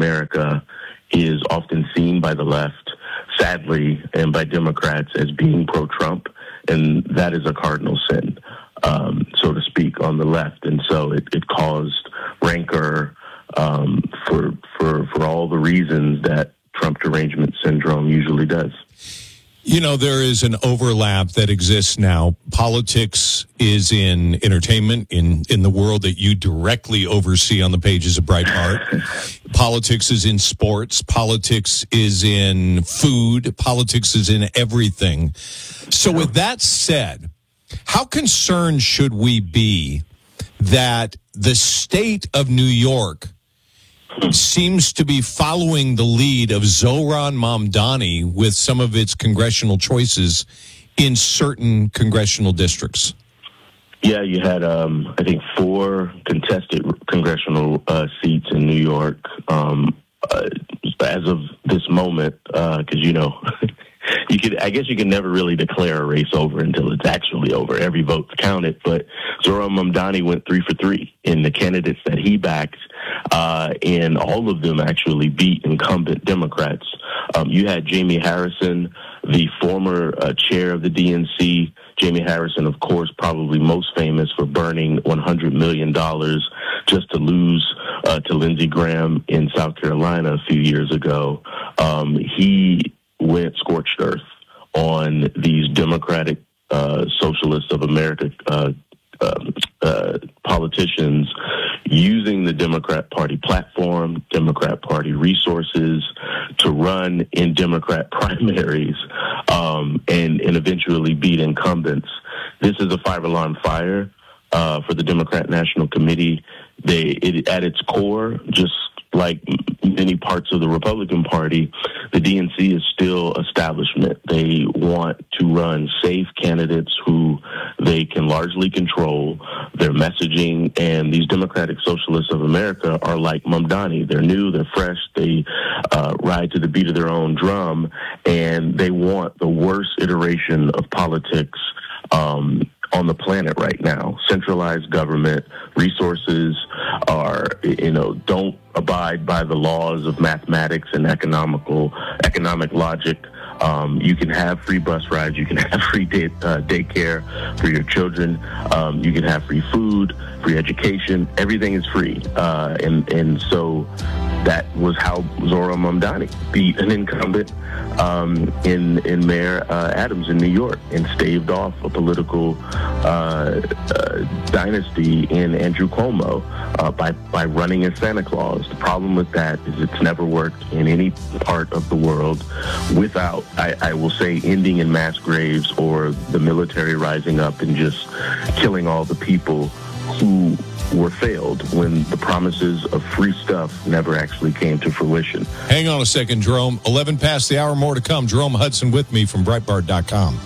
America is often seen by the left, sadly, and by Democrats as being pro-Trump, and that is a cardinal sin, so to speak, on the left. And so it caused rancor for all the reasons that Trump derangement syndrome usually does. You know, there is an overlap that exists now. Politics is in entertainment, in the world that you directly oversee on the pages of Breitbart. Politics is in sports. Politics is in food. Politics is in everything. So with that said, how concerned should we be that the state of New York seems to be following the lead of Zohran Mamdani with some of its congressional choices in certain congressional districts? Yeah, you had, I think, 4 contested congressional seats in New York as of this moment, because, you know, I guess you can never really declare a race over until it's actually over. Every vote's counted, but Zohran Mamdani went 3 for 3 in the candidates that he backed, and all of them actually beat incumbent Democrats. You had Jamie Harrison, the former chair of the DNC. Jamie Harrison, of course, probably most famous for burning $100 million just to lose to Lindsey Graham in South Carolina a few years ago. He went scorched earth on these Democratic Socialists of America politicians using the Democrat Party platform, Democrat Party resources to run in Democrat primaries and eventually beat incumbents. This is a 5-alarm fire for the Democrat National Committee. At its core, just like many parts of the Republican Party, the DNC is still establishment. They want to run safe candidates who they can largely control their messaging. And these Democratic Socialists of America are like Mamdani. They're new, they're fresh, they ride to the beat of their own drum, and they want the worst iteration of politics on the planet right now. Centralized government, resources don't abide by the laws of mathematics and economic logic. You can have free bus rides, you can have free daycare for your children, you can have free food, free education, everything is free. And so that was how Zohran Mamdani beat an incumbent in Mayor Adams in New York and staved off a political dynasty in Andrew Cuomo by running as Santa Claus. The problem with that is it's never worked in any part of the world without, I will say, ending in mass graves or the military rising up and just killing all the people who were failed when the promises of free stuff never actually came to fruition. Hang on a second, Jerome. 11 past the hour, more to come. Jerome Hudson with me from Breitbart.com.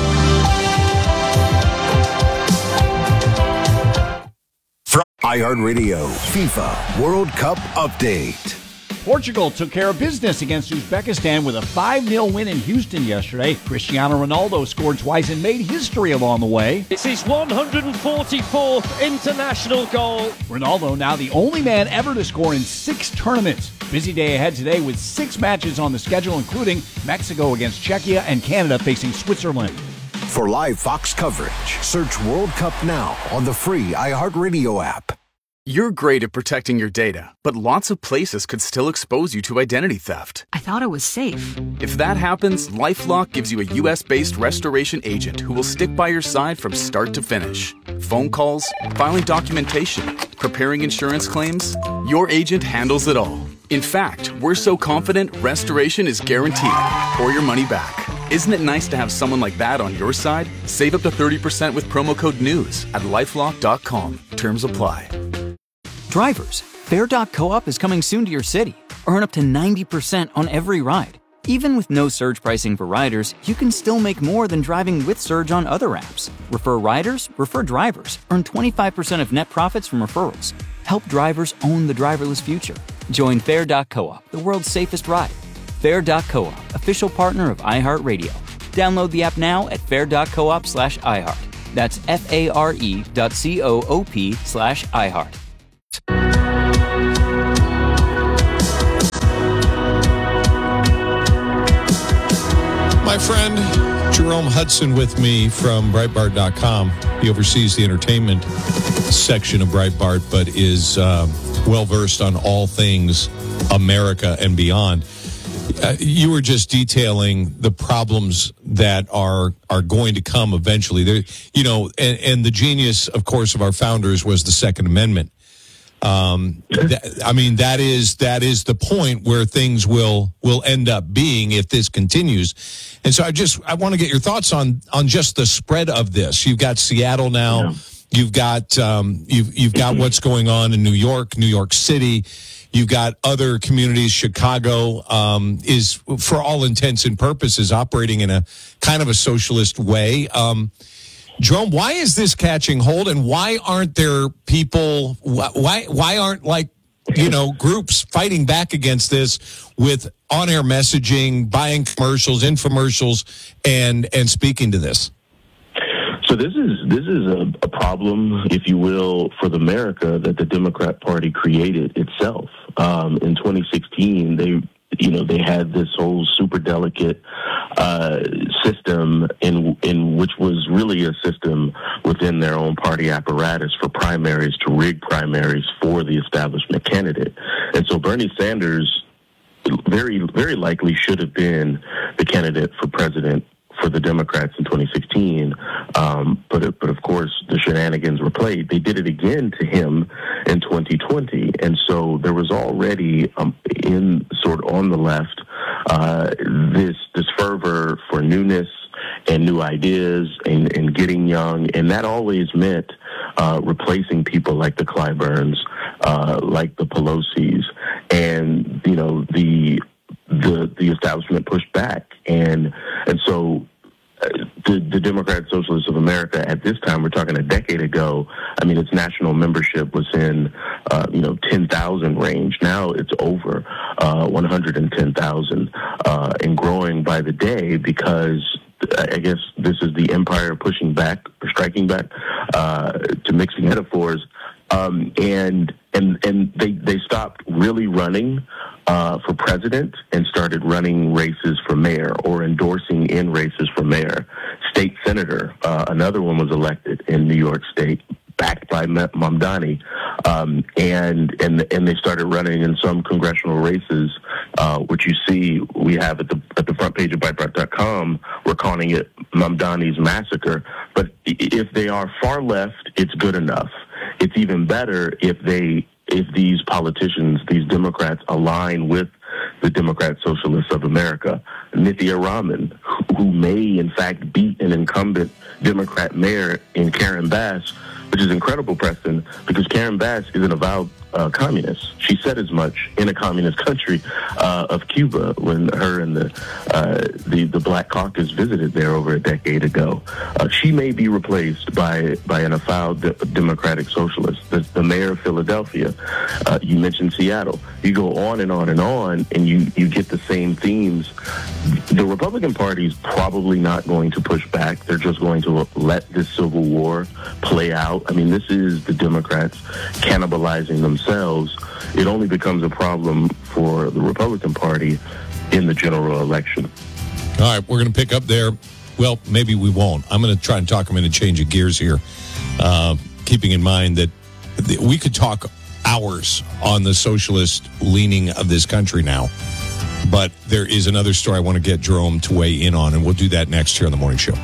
From iHeartRadio, FIFA World Cup Update. Portugal took care of business against Uzbekistan with a 5-0 win in Houston yesterday. Cristiano Ronaldo scored twice and made history along the way. It's his 144th international goal. Ronaldo now the only man ever to score in 6 tournaments. Busy day ahead today with 6 matches on the schedule, including Mexico against Czechia and Canada facing Switzerland. For live Fox coverage, search World Cup now on the free iHeartRadio app. You're great at protecting your data, but lots of places could still expose you to identity theft. I thought it was safe. If that happens, LifeLock gives you a U.S.-based restoration agent who will stick by your side from start to finish. Phone calls, filing documentation, preparing insurance claims, your agent handles it all. In fact, we're so confident restoration is guaranteed or your money back. Isn't it nice to have someone like that on your side? Save up to 30% with promo code NEWS at LifeLock.com. Terms apply. Drivers, Fair.coop is coming soon to your city. Earn up to 90% on every ride. Even with no surge pricing for riders, you can still make more than driving with Surge on other apps. Refer riders, refer drivers. Earn 25% of net profits from referrals. Help drivers own the driverless future. Join Fair.coop, the world's safest ride. Fair.coop, official partner of iHeartRadio. Download the app now at fair.coop/iHeart. That's FARE.coop/iHeart. My friend Jerome Hudson with me from Breitbart.com. He oversees the entertainment section of Breitbart, but is well-versed on all things America and beyond. You were just detailing the problems that are going to come eventually. There, and the genius, of course, of our founders was the Second Amendment. That is the point where things will end up being if this continues. And so I want to get your thoughts on just the spread of this. You've got Seattle now. Yeah. You've got you've got what's going on in New York City. You've got other communities. Chicago is, for all intents and purposes, operating in a kind of a socialist way. Jerome, why is this catching hold, and why aren't there people? Why aren't groups fighting back against this with on-air messaging, buying commercials, infomercials, and speaking to this? So this is a problem, if you will, for the America that the Democrat Party created itself. In 2016, they had this whole super delicate system in which was really a system within their own party apparatus for primaries, to rig primaries for the establishment candidate. And so Bernie Sanders very, very likely should have been the candidate for president for the Democrats in 2016, but of course the shenanigans were played. They did it again to him in 2020, and so there was already in sort of on the left this fervor for newness and new ideas and getting young, and that always meant replacing people like the Clyburns, like the Pelosi's, and the establishment pushed back, and so the Democrat Socialists of America at this time, we're talking a decade ago, I mean, its national membership was in 10,000 range. Now it's over 110,000 and growing by the day, because I guess this is the empire pushing back or striking back, to mix metaphors. And they stopped really running for president and started running races for mayor, or endorsing in races for mayor. State senator, another one was elected in New York State, backed by Mamdani, and they started running in some congressional races, which you see we have at the front page of Breitbart.com. We're calling it Mamdani's massacre. But if they are far left, it's good enough. It's even better if these politicians, these Democrats, align with the Democrat Socialists of America. Nithya Raman, who may in fact beat an incumbent Democrat mayor in Karen Bass, which is incredible, Preston, because Karen Bass is an avowed communist. She said as much in a communist country of Cuba when her and the Black Caucus visited there over a decade ago. She may be replaced by an avowed Democratic Socialist. The mayor of Philadelphia, you mentioned Seattle. You go on and on and on, and you get the same themes. The Republican Party is probably not going to push back. They're just going to let this civil war play out. I mean, this is the Democrats cannibalizing themselves. It only becomes a problem for the Republican Party in the general election. All right, we're going to pick up there. Well, maybe we won't. I'm going to try and talk them into changing gears here, keeping in mind that we could talk hours on the socialist leaning of this country now. But there is another story I want to get Jerome to weigh in on, and we'll do that next here on The Morning Show.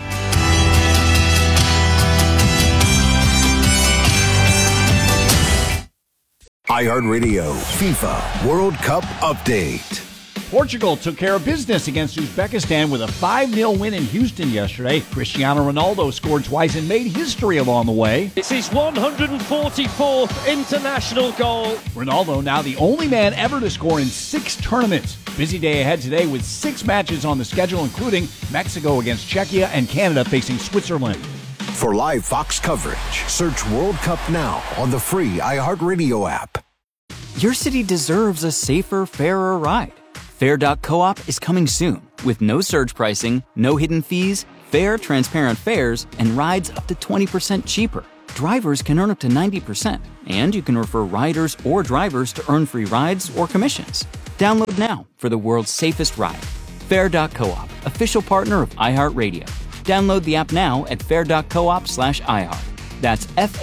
iHeartRadio FIFA World Cup Update. Portugal took care of business against Uzbekistan with a 5-0 win in Houston yesterday. Cristiano Ronaldo scored twice and made history along the way. It's his 144th international goal. Ronaldo now the only man ever to score in 6 tournaments. Busy day ahead today with 6 matches on the schedule, including Mexico against Czechia and Canada facing Switzerland. For live Fox coverage, search World Cup now on the free iHeartRadio app. Your city deserves a safer, fairer ride. Fair.coop is coming soon with no surge pricing, no hidden fees, fair, transparent fares, and rides up to 20% cheaper. Drivers can earn up to 90%, and you can refer riders or drivers to earn free rides or commissions. Download now for the world's safest ride. Fair.coop, official partner of iHeartRadio. Download the app now at fair.coop/iHeart. That's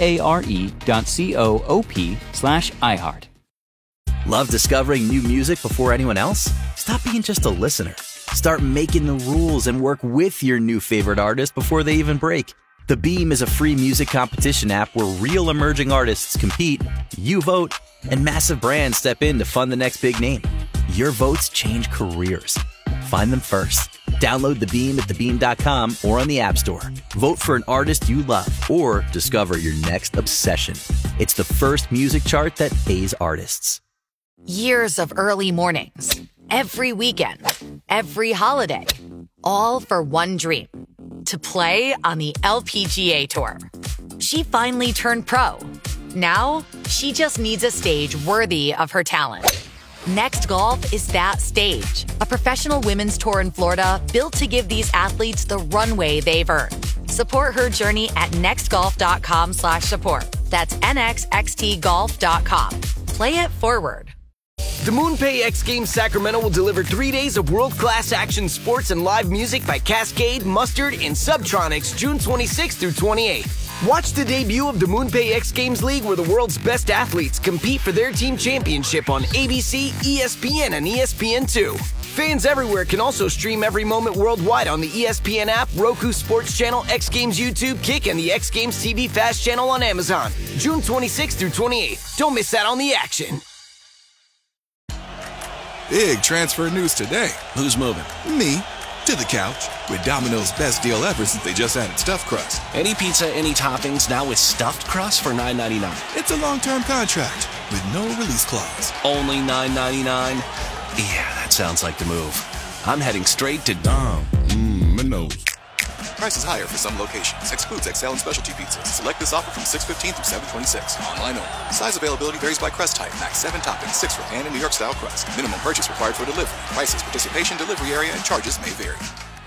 FARE.coop/iHeart. Love discovering new music before anyone else? Stop being just a listener. Start making the rules and work with your new favorite artist before they even break. The Beam is a free music competition app where real emerging artists compete, you vote, and massive brands step in to fund the next big name. Your votes change careers. Find them first. Download The Beam at thebeam.com or on the App Store. Vote for an artist you love or discover your next obsession. It's the first music chart that pays artists. Years of early mornings, every weekend, every holiday, all for one dream, to play on the LPGA Tour. She finally turned pro. Now, she just needs a stage worthy of her talent. Next Golf is that stage, a professional women's tour in Florida built to give these athletes the runway they've earned. Support her journey at nextgolf.com/support. That's nxxtgolf.com. Play it forward. The MoonPay X Games Sacramento will deliver 3 days of world-class action sports and live music by Cascade, Mustard, and Subtronics June 26th through 28th. Watch the debut of the MoonPay X Games League where the world's best athletes compete for their team championship on ABC, ESPN, and ESPN2. Fans everywhere can also stream every moment worldwide on the ESPN app, Roku Sports Channel, X Games YouTube, Kick, and the X Games TV Fast channel on Amazon. June 26th through 28th. Don't miss out on the action. Big transfer news today. Who's moving? Me. To the couch. With Domino's best deal ever since they just added stuffed crust. Any pizza, any toppings, now with stuffed crust for $9.99. It's a long-term contract with no release clause. Only $9.99? Yeah, that sounds like the move. I'm heading straight to Domino's. Prices higher for some locations. Excludes XL and specialty pizzas. Select this offer from 6/15 through 7/26. Online only. Size availability varies by crust type. Max 7 toppings, 6 for pan and New York style crust. Minimum purchase required for delivery. Prices, participation, delivery area, and charges may vary.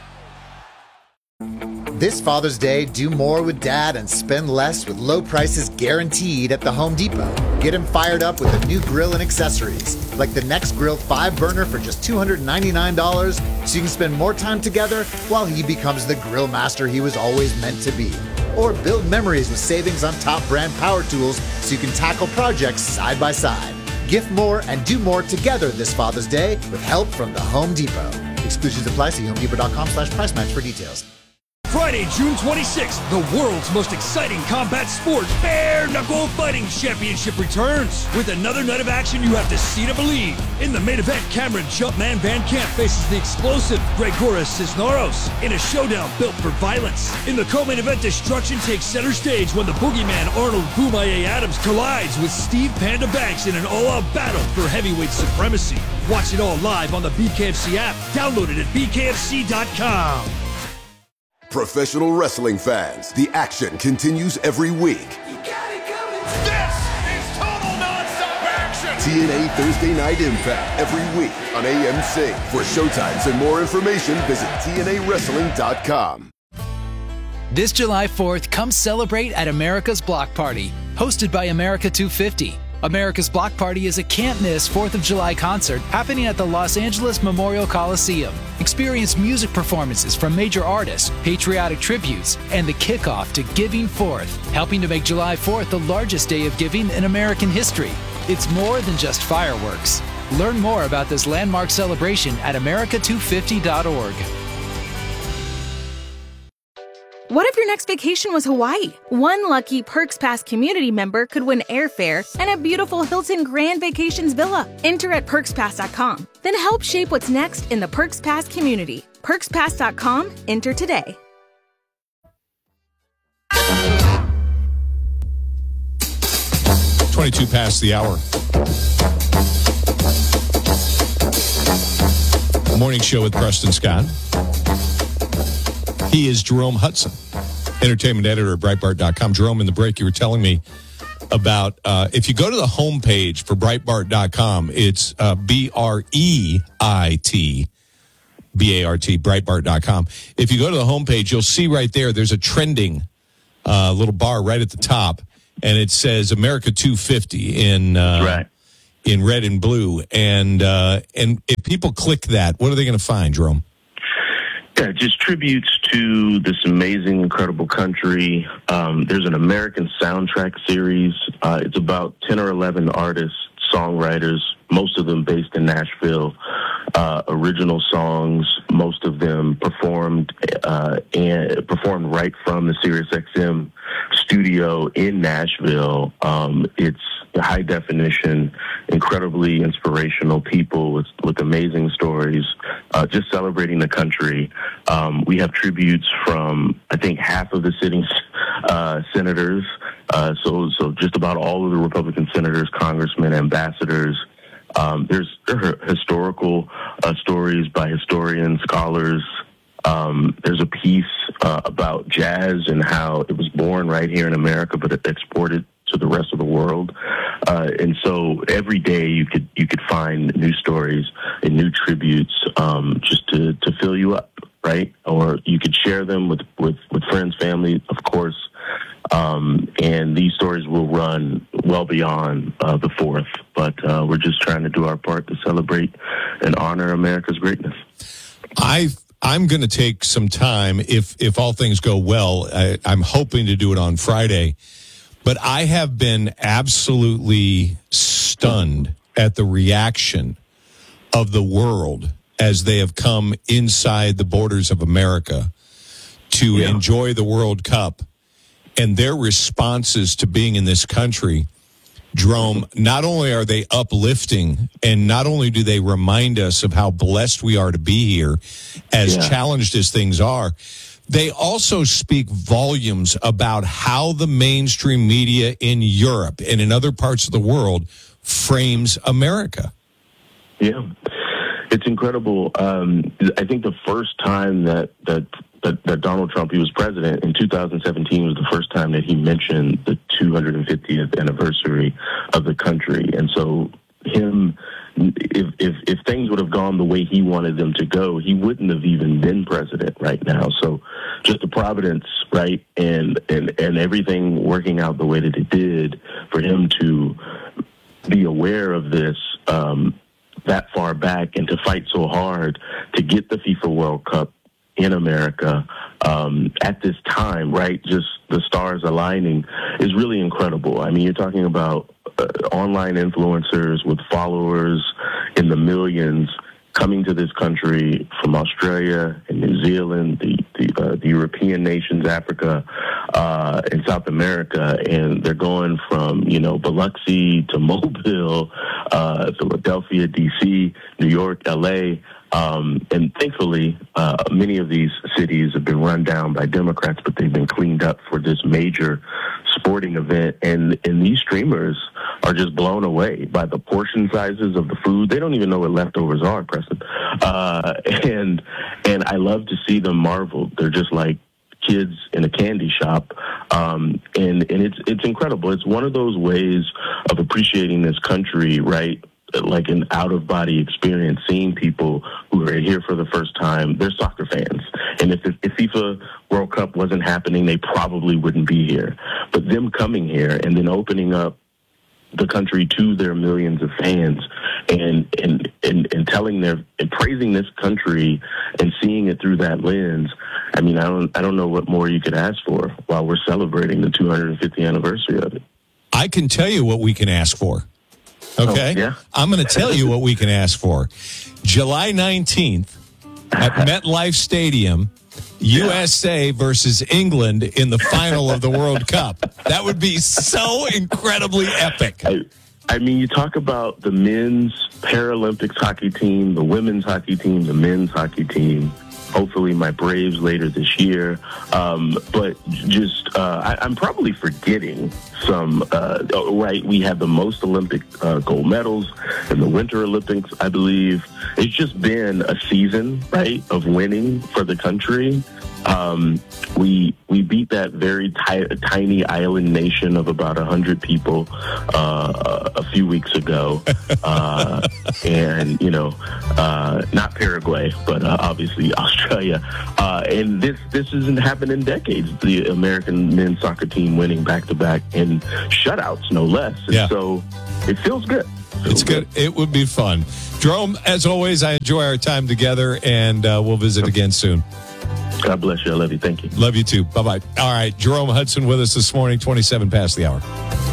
This Father's Day, do more with Dad and spend less with low prices guaranteed at the Home Depot. Get him fired up with a new grill and accessories, like the Next Grill 5-burner for just $299, so you can spend more time together while he becomes the grill master he was always meant to be. Or build memories with savings on top brand power tools so you can tackle projects side by side. Gift more and do more together this Father's Day with help from the Home Depot. Exclusions apply. See HomeDepot.com/price match for details. Friday, June 26th, the world's most exciting combat sport, Bare Knuckle Fighting Championship returns. With another night of action you have to see to believe. In the main event, Cameron Jumpman Van Camp faces the explosive Gregoras Cisneros in a showdown built for violence. In the co-main event, destruction takes center stage when the boogeyman Arnold Boomaye Adams collides with Steve Panda Banks in an all-out battle for heavyweight supremacy. Watch it all live on the BKFC app. Download it at bkfc.com. Professional wrestling fans, the action continues every week. You got it coming. This is total nonstop action. TNA Thursday Night Impact every week on AMC. For showtimes and more information, visit TNAWrestling.com. This July 4th, come celebrate at America's Block Party, hosted by America 250. America's Block Party is a can't-miss 4th of July concert happening at the Los Angeles Memorial Coliseum. Experience music performances from major artists, patriotic tributes, and the kickoff to Giving Forth, helping to make July 4th the largest day of giving in American history. It's more than just fireworks. Learn more about this landmark celebration at america250.org. What if your next vacation was Hawaii? One lucky Perks Pass community member could win airfare and a beautiful Hilton Grand Vacations villa. Enter at PerksPass.com. Then help shape what's next in the Perks Pass community. PerksPass.com. Enter today. "22 past the hour. Morning show with Preston Scott. He is Jerome Hudson, entertainment editor at Breitbart.com. Jerome, in the break, you were telling me about if you go to the homepage for Breitbart.com, it's BREIT, Breitbart.com. If you go to the homepage, you'll see right there's a trending little bar right at the top, and it says America 250 in red and blue. And if people click that, what are they going to find, Jerome? Yeah, just tributes to this amazing, incredible country. There's an American soundtrack series. It's about 10 or 11 artists, songwriters, most of them based in Nashville. Original songs, most of them performed right from the SiriusXM studio in Nashville. It's high definition, incredibly inspirational people with amazing stories, just celebrating the country. We have tributes from, I think, half of the sitting senators, so just about all of the Republican senators, congressmen, ambassadors. There are historical stories by historians, scholars. There's a piece about jazz and how it was born right here in America, but it exported to the rest of the world. And so every day you could find new stories and new tributes just to fill you up, right? Or you could share them with friends, family, of course. And these stories will run well beyond the 4th, but we're just trying to do our part to celebrate and honor America's greatness. I'm going to take some time, if all things go well. I'm hoping to do it on Friday, but I have been absolutely stunned at the reaction of the world as they have come inside the borders of America to enjoy the World Cup. And their responses to being in this country, Jerome, not only are they uplifting, and not only do they remind us of how blessed we are to be here, as challenged as things are, they also speak volumes about how the mainstream media in Europe and in other parts of the world frames America. Yeah, it's incredible. I think the first time that Donald Trump, he was president in 2017, was the first time that he mentioned the 250th anniversary of the country. And so if things would have gone the way he wanted them to go, he wouldn't have even been president right now. So just the providence, right, and everything working out the way that it did for him to be aware of this that far back and to fight so hard to get the FIFA World Cup in America at this time, right? Just the stars aligning is really incredible. I mean, you're talking about online influencers with followers in the millions coming to this country from Australia and New Zealand, the European nations, Africa, and South America, and they're going from, Biloxi to Mobile, Philadelphia, D.C., New York, L.A., and thankfully, many of these cities have been run down by Democrats, but they've been cleaned up for this major sporting event. And these streamers are just blown away by the portion sizes of the food. They don't even know what leftovers are, Preston. And I love to see them marvel. They're just like kids in a candy shop. And it's incredible. It's one of those ways of appreciating this country, right? Like an out-of-body experience, seeing people who are here for the first time. They're soccer fans. And if FIFA World Cup wasn't happening, they probably wouldn't be here. But them coming here and then opening up the country to their millions of fans and telling and praising this country and seeing it through that lens, I mean, I don't know what more you could ask for while we're celebrating the 250th anniversary of it. I can tell you what we can ask for. Okay? Oh, yeah? I'm going to tell you what we can ask for. July 19th at MetLife Stadium, USA versus England in the final of the World Cup. That would be so incredibly epic. I mean, you talk about the men's Paralympics hockey team, the women's hockey team, the men's hockey team. Hopefully my Braves later this year. But just, I'm probably forgetting some, right, we have the most Olympic gold medals in the Winter Olympics, I believe. It's just been a season, right, of winning for the country. We beat that very tiny island nation of about 100 people a few weeks ago. And, not Paraguay, but obviously Australia. And this hasn't happened in decades. The American men's soccer team winning back-to-back and shutouts, no less. And so it feels good. It's good. It would be fun. Jerome, as always, I enjoy our time together, and we'll visit again soon. God bless you. I love you. Thank you. Love you too. Bye-bye. All right. Jerome Hudson with us this morning, 27 past the hour.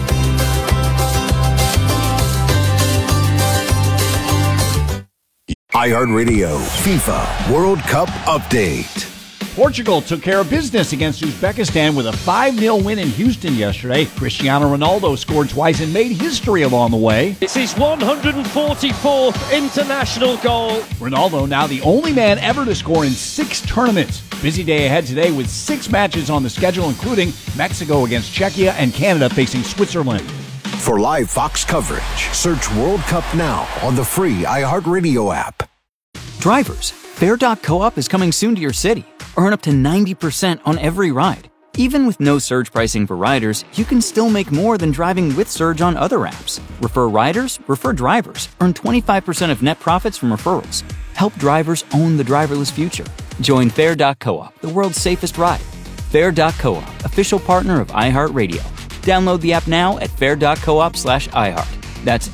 iHeartRadio FIFA World Cup Update. Portugal took care of business against Uzbekistan with a 5-0 win in Houston yesterday. Cristiano Ronaldo scored twice and made history along the way. It's his 144th international goal. Ronaldo now the only man ever to score in 6 tournaments. Busy day ahead today with 6 matches on the schedule, including Mexico against Czechia and Canada facing Switzerland. For live Fox coverage, search World Cup now on the free iHeartRadio app. Drivers, Fair.coop is coming soon to your city. Earn up to 90% on every ride. Even with no surge pricing for riders, you can still make more than driving with surge on other apps. Refer riders, refer drivers. Earn 25% of net profits from referrals. Help drivers own the driverless future. Join Fair.coop, the world's safest ride. Fair.coop, official partner of iHeartRadio. Download the app now at fair.coop/iHeart. That's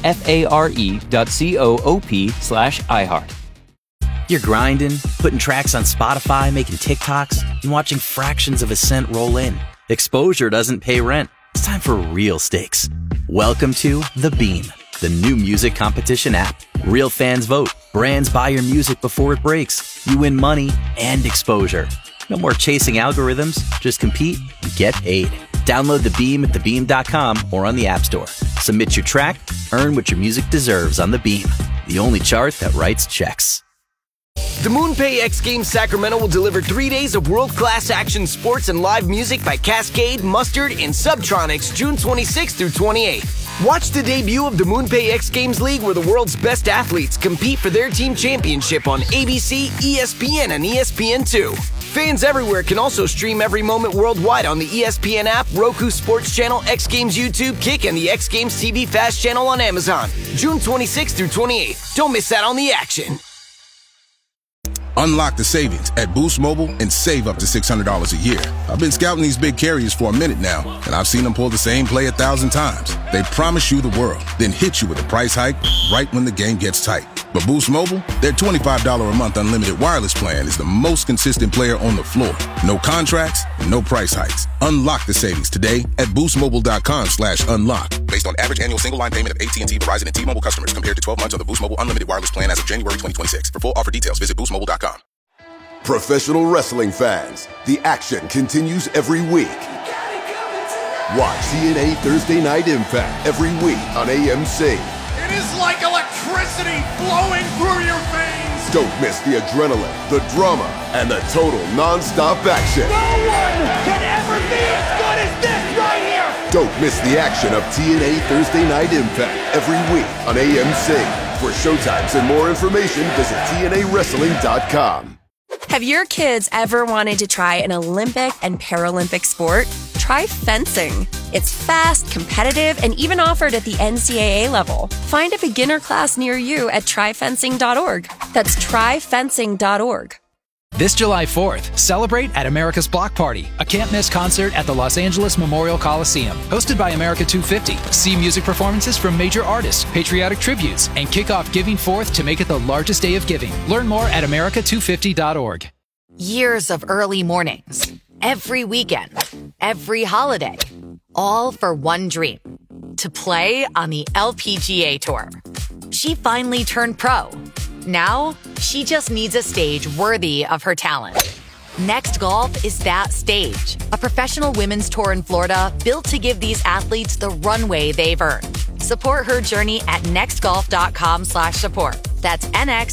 FARE.coop/iHeart. You're grinding, putting tracks on Spotify, making TikToks, and watching fractions of a cent roll in. Exposure doesn't pay rent. It's time for real stakes. Welcome to The Beam, the new music competition app. Real fans vote. Brands buy your music before it breaks. You win money and exposure. No more chasing algorithms. Just compete and get paid. Download The Beam at thebeam.com or on the App Store. Submit your track, earn what your music deserves on The Beam, the only chart that writes checks. The MoonPay X Games Sacramento will deliver 3 days of world-class action sports and live music by Cascade, Mustard, and Subtronics June 26th through 28th. Watch the debut of the MoonPay X Games League, where the world's best athletes compete for their team championship on ABC, ESPN, and ESPN2. Fans everywhere can also stream every moment worldwide on the ESPN app, Roku Sports Channel, X Games YouTube, Kick, and the X Games TV Fast channel on Amazon. June 26th through 28th. Don't miss out on the action. Unlock the savings at Boost Mobile and save up to $600 a year. I've been scouting these big carriers for a minute now, and I've seen them pull the same play 1,000 times. They promise you the world, then hit you with a price hike right when the game gets tight. But Boost Mobile, their $25 a month unlimited wireless plan is the most consistent player on the floor. No contracts, no price hikes. Unlock the savings today at boostmobile.com/unlock. Based on average annual single line payment of AT&T, Verizon, and T-Mobile customers compared to 12 months of the Boost Mobile unlimited wireless plan as of January 2026. For full offer details, visit boostmobile.com. Professional wrestling fans, the action continues every week. Watch TNA Thursday Night Impact every week on AMC. It is like electricity flowing through your veins. Don't miss the adrenaline, the drama, and the total non-stop action. No one can ever be as good as this right here. Don't miss the action of TNA Thursday Night Impact every week on AMC. For showtimes and more information, visit TNAWrestling.com. Have your kids ever wanted to try an Olympic and Paralympic sport? Try fencing. It's fast, competitive, and even offered at the NCAA level. Find a beginner class near you at tryfencing.org. That's tryfencing.org. This July 4th, celebrate at America's Block Party, a can't-miss concert at the Los Angeles Memorial Coliseum, hosted by America 250. See music performances from major artists, patriotic tributes, and kick off Giving Forth to make it the largest day of giving. Learn more at america250.org. Years of early mornings, every weekend, every holiday, all for one dream, to play on the LPGA Tour. She finally turned pro. Now, she just needs a stage worthy of her talent. Next Golf is that stage. A professional women's tour in Florida built to give these athletes the runway they've earned. Support her journey at nextgolf.com/support. That's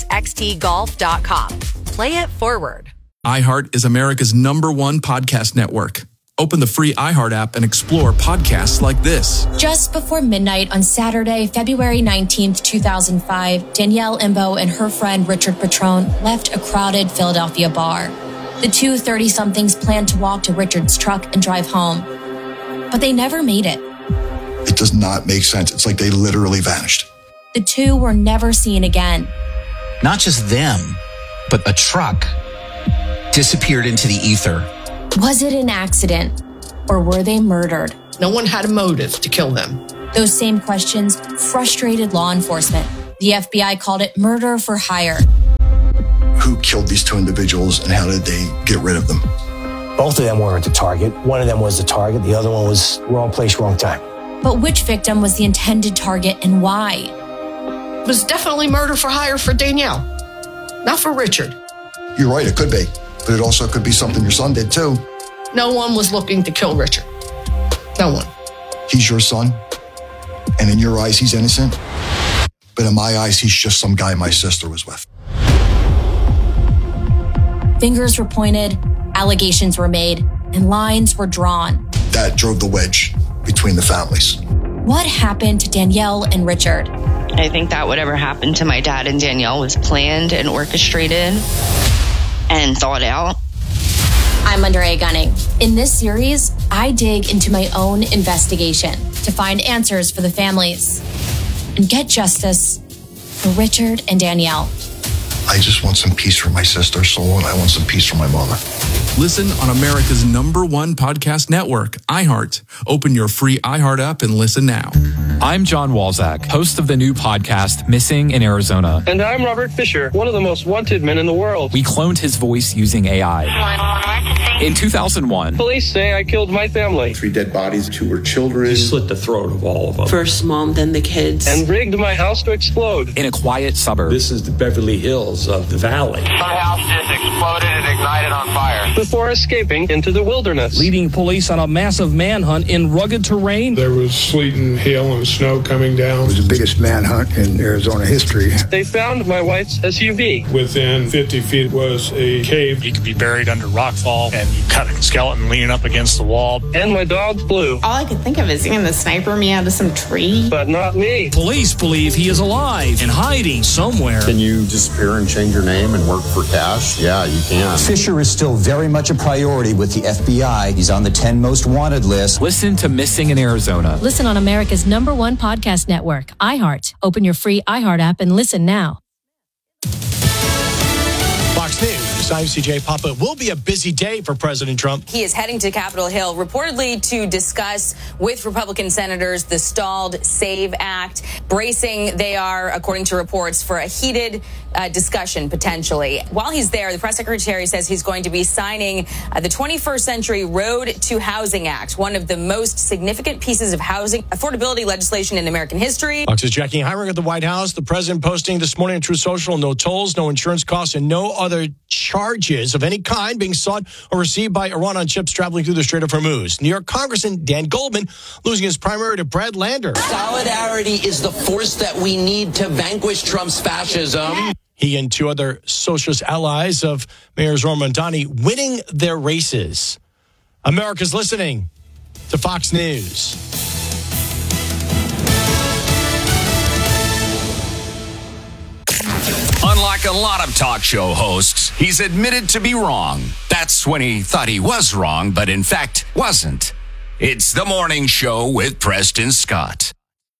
nxxtgolf.com. Play it forward. iHeart is America's #1 podcast network. Open the free iHeart app and explore podcasts like this. Just before midnight on Saturday, February 19th, 2005, Danielle Imbo and her friend Richard Patron left a crowded Philadelphia bar. The two 30-somethings planned to walk to Richard's truck and drive home, but they never made it. It does not make sense. It's like they literally vanished. The two were never seen again. Not just them, but a truck disappeared into the ether. Was it an accident, or were they murdered? No one had a motive to kill them. Those same questions frustrated law enforcement. The FBI called it murder for hire. who killed these two individuals and how did they get rid of them. Both of them weren't the target. One of them was the target. The other one was wrong place, wrong time. But which victim was the intended target and why? It was definitely murder for hire for Danielle, not for Richard. You're right, it could be. But it also could be something your son did too. No one was looking to kill Richard. No one. He's your son. And in your eyes, he's innocent. But in my eyes, he's just some guy my sister was with. Fingers were pointed, allegations were made, and lines were drawn. That drove the wedge between the families. What happened to Danielle and Richard? I think that whatever happened to my dad and Danielle was planned and orchestrated and thought out. I'm Under A Gunning. In this series, I dig into my own investigation to find answers for the families and get justice for Richard and Danielle. I just want some peace for my sister's soul, and I want some peace for my mother. Listen on America's #1 podcast network, iHeart. Open your free iHeart app and listen now. I'm John Walzak, host of the new podcast, Missing in Arizona. And I'm Robert Fisher, one of the most wanted men in the world. We cloned his voice using AI. In 2001, police say I killed my family. 3 dead bodies, 2 were children. He slit the throat of all of them. First mom, then the kids. And rigged my house to explode. In a quiet suburb. This is the Beverly Hills of the valley. My house just exploded and ignited on fire. Before escaping into the wilderness. Leading police on a massive manhunt in rugged terrain. There was sleet and hail and snow coming down. It was the biggest manhunt in Arizona history. They found my wife's SUV. Within 50 feet was a cave. He could be buried under rockfall, and you cut a skeleton leaning up against the wall. And my dog Blue. All I could think of is going to sniper me out of some tree. But not me. Police believe he is alive and hiding somewhere. Can you disappear and change your name and work for cash? Yeah, you can. Fisher is still very much a priority with the FBI. He's on the 10 most wanted list. Listen to Missing in Arizona. Listen on America's #1 podcast network, iHeart. Open your free iHeart app and listen now. Fox News, I'm CJ Papa. Will be a busy day for President Trump. He is heading to Capitol Hill reportedly to discuss with Republican senators the stalled SAVE Act, bracing they are, according to reports, for a heated discussion potentially. While he's there, the press secretary says he's going to be signing the 21st Century Road to Housing Act, one of the most significant pieces of housing affordability legislation in American history. Fox's Jackie Heinrich at the White House. The president posting this morning on Truth Social, no tolls, no insurance costs, and no other charges of any kind being sought or received by Iran on ships traveling through the Strait of Hormuz. New York Congressman Dan Goldman losing his primary to Brad Lander. Solidarity is the force that we need to vanquish Trump's fascism. He and 2 other socialist allies of Mayor Zohran Mamdani winning their races. America's listening to Fox News. Unlike a lot of talk show hosts, he's admitted to be wrong. That's when he thought he was wrong, but in fact wasn't. It's The Morning Show with Preston Scott.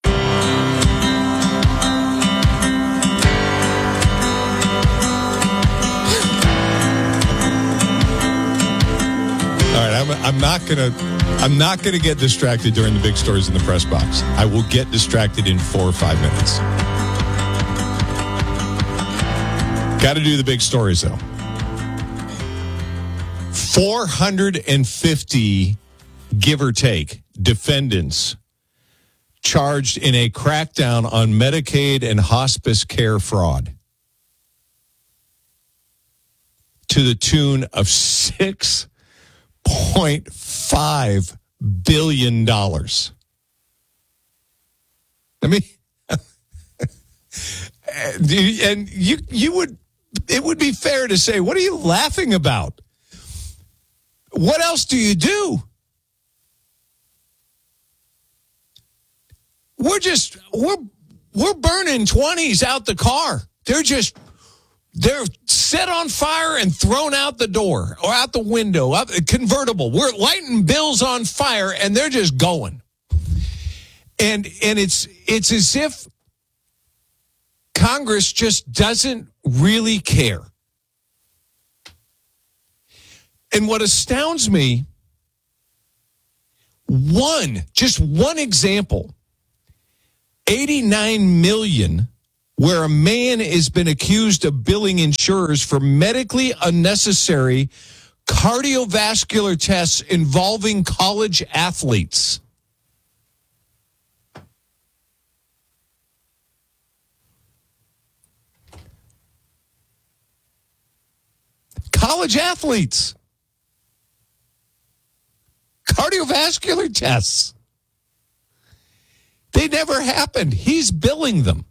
All right, I'm not gonna get distracted during the big stories in the press box. I will get distracted in 4 or 5 minutes. Got to do the big stories though. 450, give or take, defendants charged in a crackdown on Medicaid and hospice care fraud to the tune of $6.5 billion. I mean, and you would, it would be fair to say, what are you laughing about? What else do you do? We're burning 20s out the car. They're set on fire and thrown out the door or out the window, up convertible. We're lighting bills on fire and they're just going. And it's as if Congress just doesn't really care. And what astounds me, just one example, $89 million where a man has been accused of billing insurers for medically unnecessary cardiovascular tests involving college athletes. College athletes. Cardiovascular tests. They never happened. He's billing them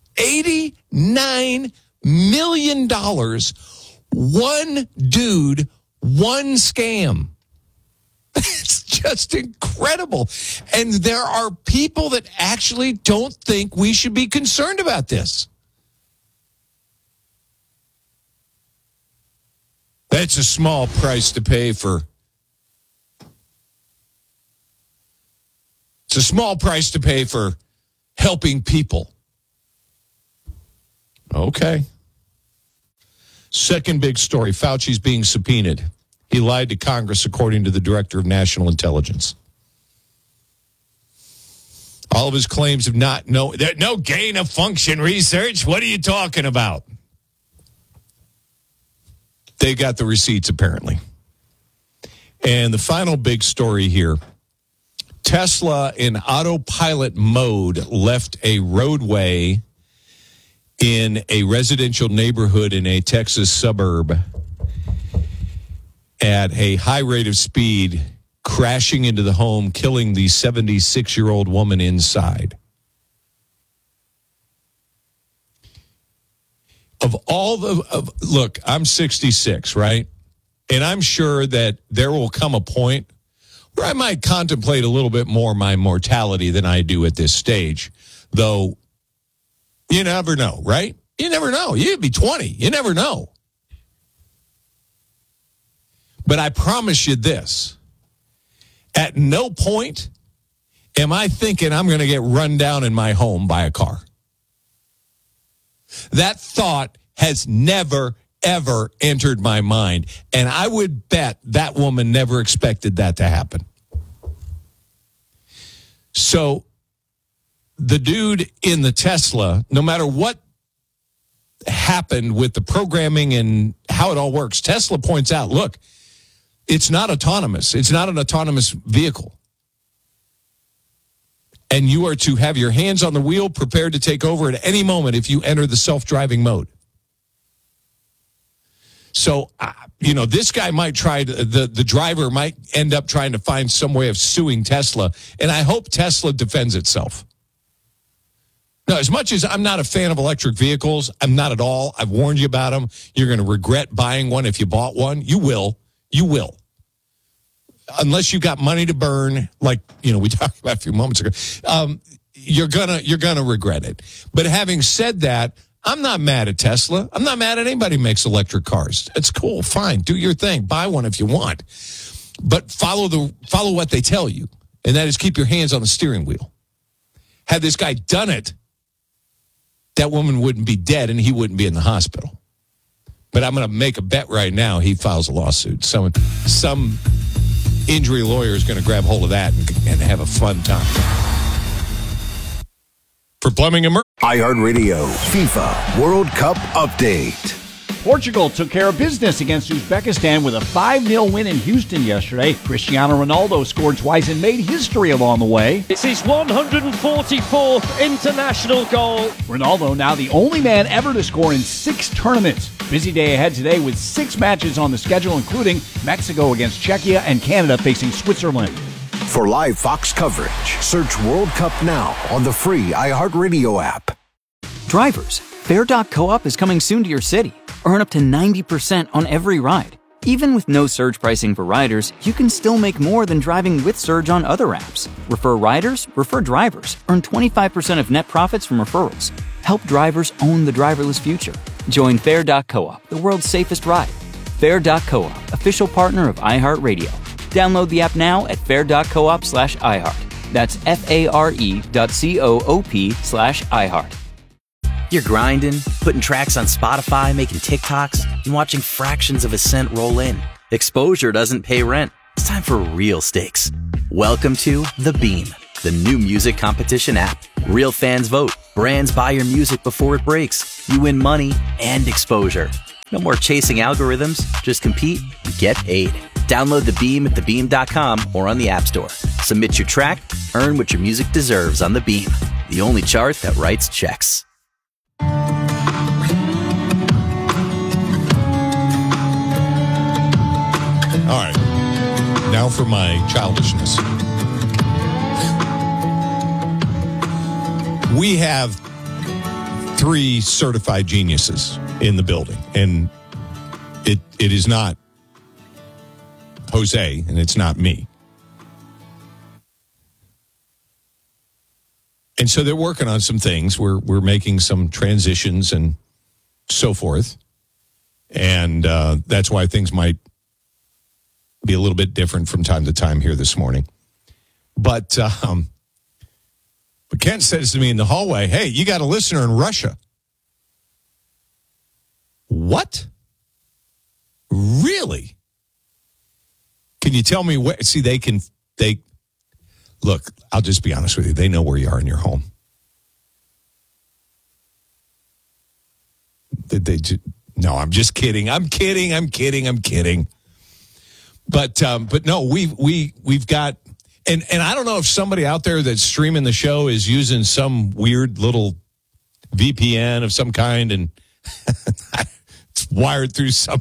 $89 million. One dude, one scam. It's just incredible. And there are people that actually don't think we should be concerned about this. That's a small price to pay for. It's a small price to pay for helping people. Okay. Second big story, Fauci's being subpoenaed. He lied to Congress, according to the Director of National Intelligence. All of his claims of no gain of function research. What are you talking about? They got the receipts, apparently. And the final big story here, Tesla in autopilot mode left a roadway in a residential neighborhood in a Texas suburb at a high rate of speed, crashing into the home, killing the 76-year-old woman inside. Look, I'm 66, right? And I'm sure that there will come a point where I might contemplate a little bit more my mortality than I do at this stage. Though, you never know, right? You never know. You'd be 20. You never know. But I promise you this. At no point am I thinking I'm going to get run down in my home by a car. That thought has never, ever entered my mind. And I would bet that woman never expected that to happen. So the dude in the Tesla, no matter what happened with the programming and how it all works, Tesla points out, look, it's not autonomous. It's not an autonomous vehicle. And you are to have your hands on the wheel, prepared to take over at any moment if you enter the self-driving mode. So, this guy might try to, the driver might end up trying to find some way of suing Tesla. And I hope Tesla defends itself. Now, as much as I'm not a fan of electric vehicles, I'm not at all. I've warned you about them. You're going to regret buying one if you bought one. You will. You will. Unless you've got money to burn, like, we talked about a few moments ago, you're gonna regret it. But having said that, I'm not mad at Tesla. I'm not mad at anybody who makes electric cars. It's cool, fine, do your thing, buy one if you want, but follow what they tell you, and that is keep your hands on the steering wheel. Had this guy done it, that woman wouldn't be dead and he wouldn't be in the hospital. But I'm going to make a bet right now he files a lawsuit. Some injury lawyer is going to grab hold of that and have a fun time. For plumbing and iHeartRadio FIFA World Cup update. Portugal took care of business against Uzbekistan with a 5-0 win in Houston yesterday. Cristiano Ronaldo scored twice and made history along the way. It's his 144th international goal. Ronaldo now the only man ever to score in 6 tournaments. Busy day ahead today with 6 matches on the schedule, including Mexico against Czechia and Canada facing Switzerland. For live Fox coverage, search World Cup now on the free iHeartRadio app. Drivers, Fair.coop is coming soon to your city. Earn up to 90% on every ride. Even with no surge pricing for riders, you can still make more than driving with Surge on other apps. Refer riders, refer drivers. Earn 25% of net profits from referrals. Help drivers own the driverless future. Join Fair.coop, the world's safest ride. Fair.coop, official partner of iHeartRadio. Download the app now at fair.coop/iHeart. That's FARE.coop/iHeart. You're grinding, putting tracks on Spotify, making TikToks, and watching fractions of a cent roll in. Exposure doesn't pay rent. It's time for real stakes. Welcome to The Beam. the new music competition app. Real fans vote. Brands buy your music before it breaks. You win money and exposure. No more chasing algorithms. Just compete and get paid. Download the Beam at thebeam.com or on the App Store. Submit your track, earn what your music deserves on the Beam, the only chart that writes checks. All right. Now for my childishness. We have 3 certified geniuses in the building, and it is not Jose, and it's not me. And so they're working on some things. We're making some transitions and so forth, and that's why things might be a little bit different from time to time here this morning. But Kent says to me in the hallway, "Hey, you got a listener in Russia." What? Really? Can you tell me where? See, they look, I'll just be honest with you. They know where you are in your home. No, I'm just kidding. I'm kidding. But no, we've got, and I don't know if somebody out there that's streaming the show is using some weird little VPN of some kind, and it's wired through some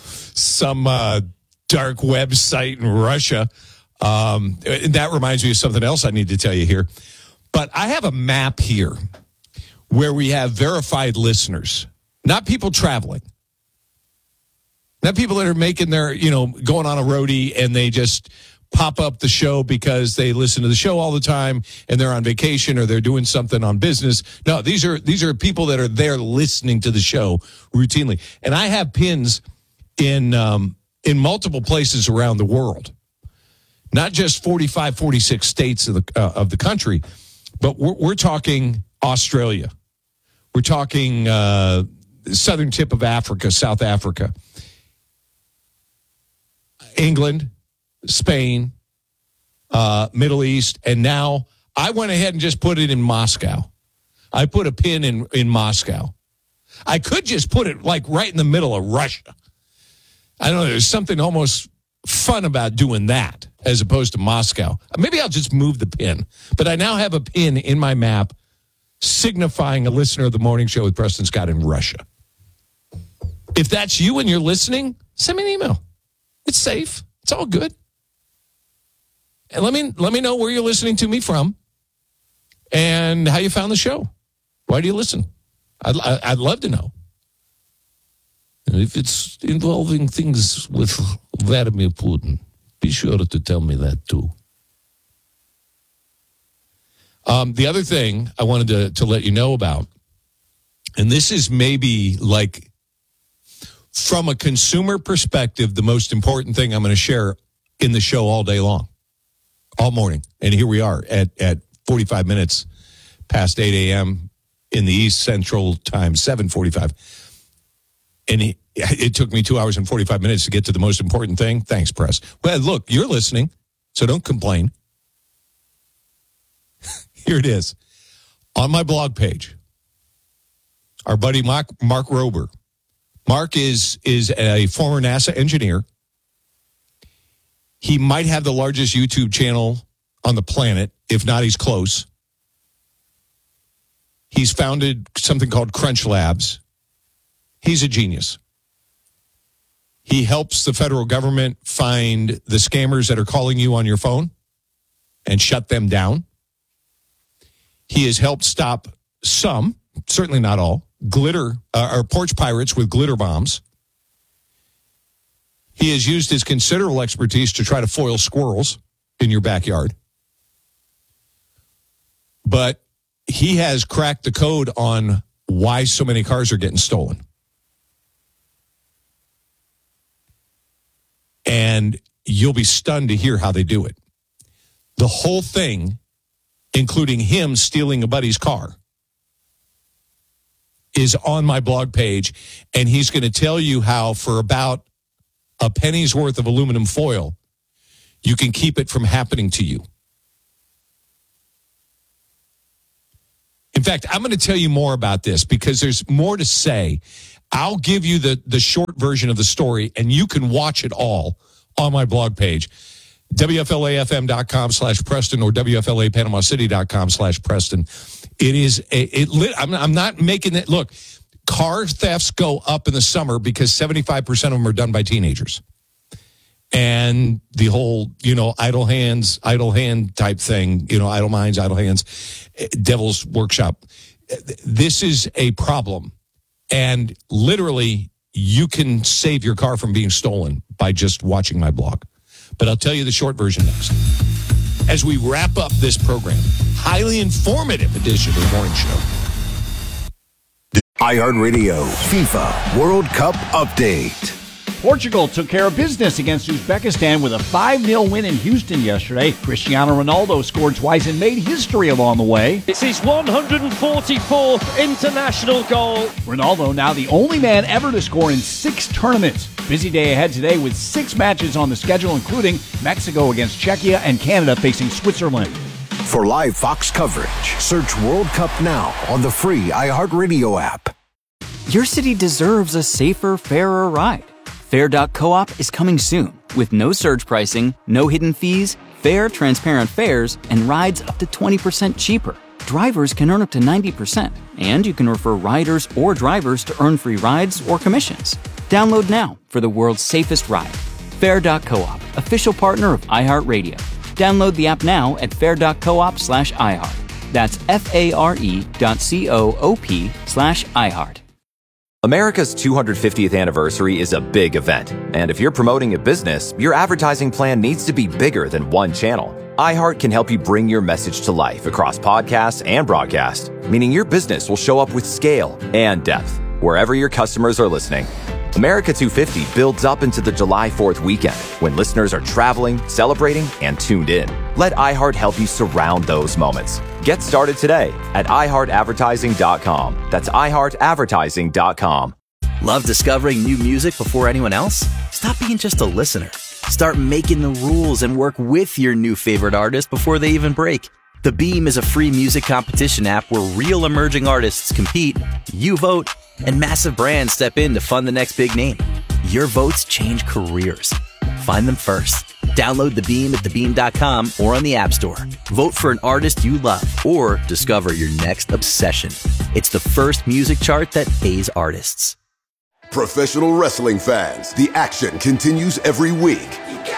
dark website in Russia. And that reminds me of something else I need to tell you here. But I have a map here where we have verified listeners, not people traveling. Not people that are making their, going on a roadie and they just pop up the show because they listen to the show all the time and they're on vacation or they're doing something on business. No, these are people that are there listening to the show routinely. And I have pins in multiple places around the world, not just 45, 46 states of the country, but we're talking Australia. We're talking southern tip of Africa, South Africa. England, Spain, Middle East, and now I went ahead and just put it in Moscow. I put a pin in Moscow. I could just put it like right in the middle of Russia. I don't know, there's something almost fun about doing that as opposed to Moscow. Maybe I'll just move the pin. But I now have a pin in my map signifying a listener of the morning show with Preston Scott in Russia. If that's you and you're listening, send me an email. It's safe. It's all good. And let me know where you're listening to me from and how you found the show. Why do you listen? I'd love to know. And if it's involving things with Vladimir Putin, be sure to tell me that too. The other thing I wanted to let you know about, and this is maybe like from a consumer perspective, the most important thing I'm going to share in the show all day long, all morning. And here we are at 45 minutes past 8 a.m. in the East Central Time, 7:45. And it took me 2 hours and 45 minutes to get to the most important thing. Thanks, press. Well, look, you're listening, so don't complain. Here it is. On my blog page, our buddy Mark Rober. Mark is a former NASA engineer. He might have the largest YouTube channel on the planet. If not, he's close. He's founded something called Crunch Labs. He's a genius. He helps the federal government find the scammers that are calling you on your phone and shut them down. He has helped stop some, certainly not all, or porch pirates with glitter bombs. He has used his considerable expertise to try to foil squirrels in your backyard. But he has cracked the code on why so many cars are getting stolen. And you'll be stunned to hear how they do it. The whole thing, including him stealing a buddy's car, is on my blog page, and he's going to tell you how for about a penny's worth of aluminum foil, you can keep it from happening to you. fact, I'm going to tell you more about this because there's more to say. I'll give you the short version of the story, and you can watch it all on my blog page, WFLAFM.com/Preston or WFLAPanamaCity.com/Preston. It is I'm not making it. Look, car thefts go up in the summer because 75% of them are done by teenagers. And the whole, idle hand type thing, idle minds, idle hands, devil's workshop. This is a problem. And literally, you can save your car from being stolen by just watching my blog. But I'll tell you the short version next. As we wrap up this program, highly informative edition of the morning show. iHeartRadio FIFA World Cup update. Portugal took care of business against Uzbekistan with a 5-0 win in Houston yesterday. Cristiano Ronaldo scored twice and made history along the way. It's his 144th international goal. Ronaldo now the only man ever to score in 6 tournaments. Busy day ahead today with 6 matches on the schedule, including Mexico against Czechia and Canada facing Switzerland. For live Fox coverage, search World Cup now on the free iHeartRadio app. Your city deserves a safer, fairer ride. Fair.coop is coming soon with no surge pricing, no hidden fees, fair, transparent fares, and rides up to 20% cheaper. Drivers can earn up to 90%, and you can refer riders or drivers to earn free rides or commissions. Download now for the world's safest ride. Fair.coop, official partner of iHeartRadio. Download the app now at fair.coop/iHeart. That's FARE.coop/iHeart. America's 250th anniversary is a big event, and if you're promoting a business, your advertising plan needs to be bigger than one channel. iHeart can help you bring your message to life across podcasts and broadcast, meaning your business will show up with scale and depth wherever your customers are listening. America 250 builds up into the July 4th weekend when listeners are traveling, celebrating, and tuned in. Let iHeart help you surround those moments. Get started today at iHeartAdvertising.com. That's iHeartAdvertising.com. Love discovering new music before anyone else? Stop being just a listener. Start making the rules and work with your new favorite artist before they even break. The Beam is a free music competition app where real emerging artists compete, you vote, and massive brands step in to fund the next big name. Your votes change careers. Find them first. Download The Beam at thebeam.com or on the App Store. Vote for an artist you love or discover your next obsession. It's the first music chart that pays artists. Professional wrestling fans, the action continues every week.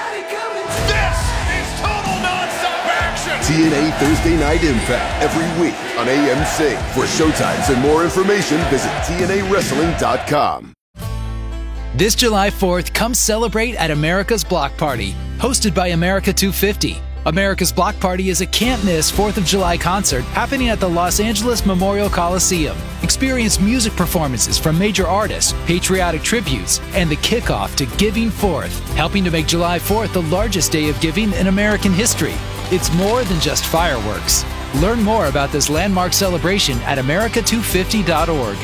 TNA Thursday Night Impact every week on AMC. For showtimes and more information, visit TNAWrestling.com. This July 4th, come celebrate at America's Block Party, hosted by America 250. America's Block Party is a can't-miss 4th of July concert happening at the Los Angeles Memorial Coliseum. Experience music performances from major artists, patriotic tributes, and the kickoff to Giving Forth, helping to make July 4th the largest day of giving in American history. It's more than just fireworks. Learn more about this landmark celebration at america250.org.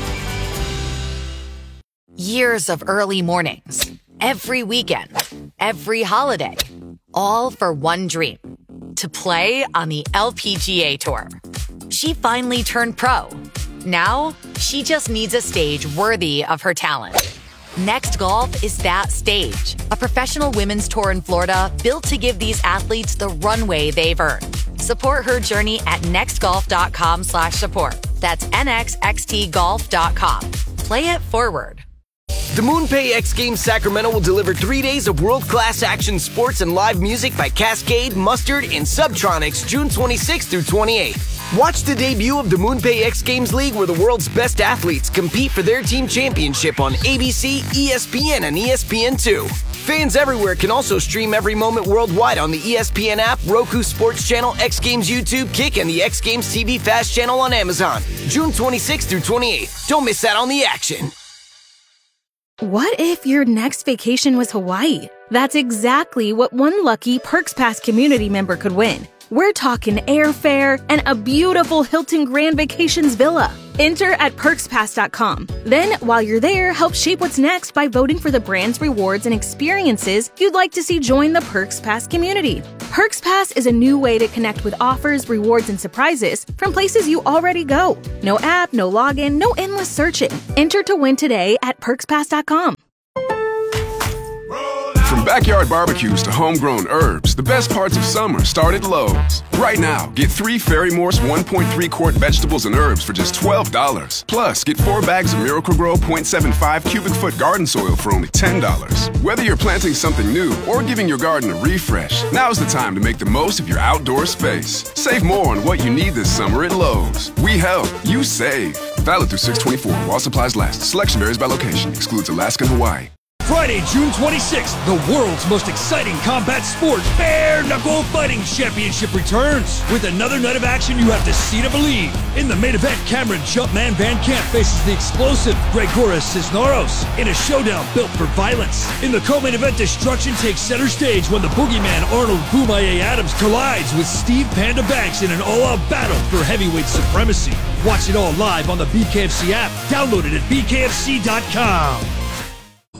Years of early mornings, every weekend, every holiday, all for one dream, to play on the LPGA Tour. She finally turned pro. Now, she just needs a stage worthy of her talent. Next Golf is that stage, a professional women's tour in Florida built to give these athletes the runway they've earned. Support her journey at nextgolf.com/support. That's nxxtgolf.com. Play it forward. The MoonPay X Games Sacramento will deliver 3 days of world-class action sports and live music by Cascade, Mustard, and Subtronics June 26th through 28th. Watch the debut of the MoonPay X Games League where the world's best athletes compete for their team championship on ABC, ESPN, and ESPN2. Fans everywhere can also stream every moment worldwide on the ESPN app, Roku Sports Channel, X Games YouTube, Kick, and the X Games TV Fast channel on Amazon. June 26th through 28th. Don't miss out on the action. What if your next vacation was Hawaii? That's exactly what one lucky Perks Pass community member could win. We're talking airfare and a beautiful Hilton Grand Vacations villa. Enter at perkspass.com. Then, while you're there, help shape what's next by voting for the brands, rewards, and experiences you'd like to see join the Perks Pass community. Perks Pass is a new way to connect with offers, rewards, and surprises from places you already go. No app, no login, no endless searching. Enter to win today at perkspass.com. From backyard barbecues to homegrown herbs, the best parts of summer start at Lowe's. Right now, get 3 Fairy Morse 1.3 quart vegetables and herbs for just $12. Plus, get 4 bags of Miracle-Gro 0.75 cubic foot garden soil for only $10. Whether you're planting something new or giving your garden a refresh, now's the time to make the most of your outdoor space. Save more on what you need this summer at Lowe's. We help, you save. Valid through 6/24 while supplies last. Selection varies by location. Excludes Alaska and Hawaii. Friday, June 26th, the world's most exciting combat sport, Bare Knuckle Fighting Championship returns. With another night of action you have to see to believe. In the main event, Cameron Jumpman Van Camp faces the explosive Gregoras Cisneros in a showdown built for violence. In the co-main event, destruction takes center stage when the boogeyman Arnold Boomaye Adams collides with Steve Panda Banks in an all-out battle for heavyweight supremacy. Watch it all live on the BKFC app. Download it at bkfc.com.